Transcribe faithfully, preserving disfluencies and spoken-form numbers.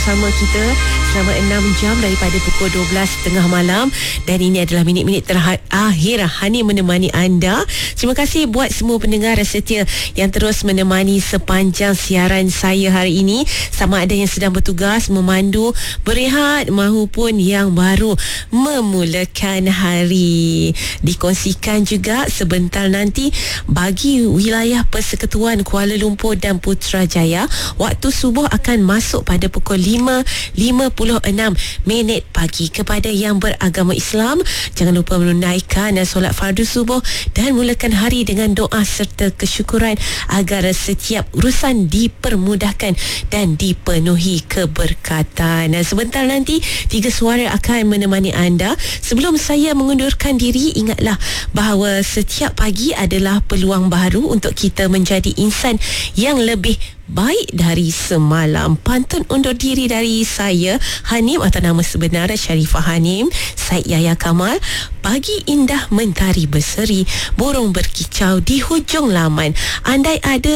bersama kita selama enam jam daripada pukul dua belas tiga puluh malam, dan ini adalah minit-minit terakhir Hani menemani anda. Terima kasih buat semua pendengar setia yang terus menemani sepanjang siaran saya hari ini, sama ada yang sedang bertugas, memandu, berehat maupun yang baru memulakan hari. Dikongsikan juga sebentar nanti bagi wilayah Persekutuan Kuala Lumpur dan Putrajaya, waktu subuh akan masuk pada pukul lima lima puluh enam minit pagi. Kepada yang beragama Islam, jangan lupa menunaikan solat fardu subuh dan mulakan hari dengan doa serta kesyukuran agar setiap urusan dipermudahkan dan dipenuhi keberkatan. Dan sebentar nanti tiga suara akan menemani anda. Sebelum saya mengundurkan diri, ingatlah bahawa setiap pagi adalah peluang baru untuk kita menjadi insan yang lebih baik dari semalam. Pantun undur diri dari saya, Hanim, atau nama sebenar Sharifah Hanim, Said Yahya Kamal. Pagi indah mentari berseri, burung berkicau di hujung laman. Andai ada